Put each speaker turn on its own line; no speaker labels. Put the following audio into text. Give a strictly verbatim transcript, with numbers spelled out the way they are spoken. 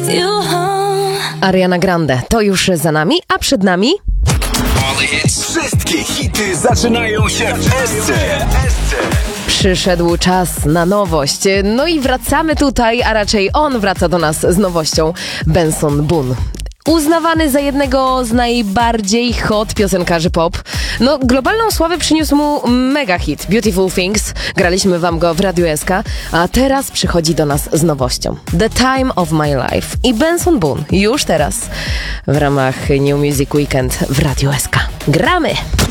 Ariana Grande, to już za nami, a przed nami...
Wszystkie hity zaczynają się w Esce.
Przyszedł czas na nowość. No i wracamy tutaj, a raczej on wraca do nas z nowością. Benson Boone. Uznawany za jednego z najbardziej hot piosenkarzy pop. No, globalną sławę przyniósł mu mega hit Beautiful Things. Graliśmy wam go w Radiu S K, a teraz przychodzi do nas z nowością The Time of My Life i Benson Boone już teraz w ramach New Music Weekend w Radiu S K. Gramy!